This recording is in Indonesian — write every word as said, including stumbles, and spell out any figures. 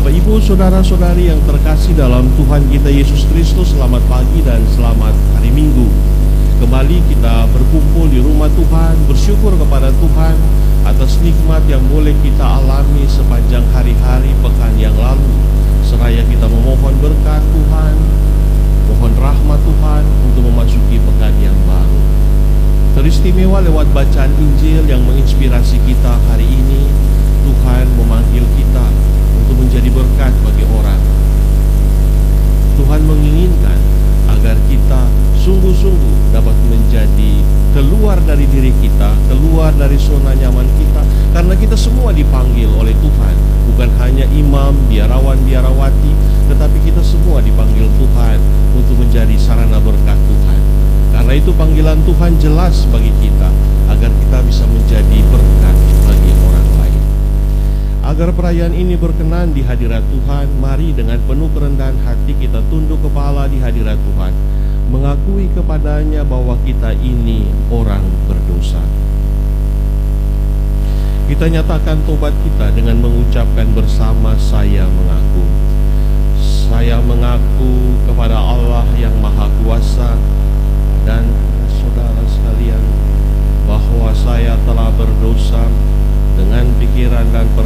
Bapak Ibu, saudara-saudari yang terkasih dalam Tuhan kita Yesus Kristus, selamat pagi dan selamat hari Minggu. Kembali kita berkumpul di rumah Tuhan, bersyukur kepada Tuhan atas nikmat yang boleh kita alami sepanjang hari-hari pekan yang lalu. Seraya kita memohon berkat Tuhan, mohon rahmat Tuhan untuk memasuki pekan yang baru. Teristimewa lewat bacaan Injil yang menginspirasi kita hari ini, Tuhan memanggil kita untuk menjadi berkat bagi orang. Tuhan menginginkan agar kita sungguh-sungguh dapat menjadi keluar dari diri kita, keluar dari zona nyaman kita, karena kita semua dipanggil oleh Tuhan. Bukan hanya imam, biarawan, biarawati, tetapi kita semua dipanggil Tuhan untuk menjadi sarana berkat Tuhan. Karena itu panggilan Tuhan jelas bagi kita, agar kita bisa menjadi berkat bagi orang lain. Agar perayaan ini berkenan di hadirat Tuhan, mari dengan penuh kerendahan hati kita tunduk kepala di hadirat Tuhan, mengakui kepadanya bahwa kita ini orang berdosa. Kita nyatakan tobat kita dengan mengucapkan bersama, saya mengaku. Saya mengaku kepada Allah yang Maha Kuasa dan saudara sekalian bahwa saya telah berdosa dengan pikiran dan perbuatan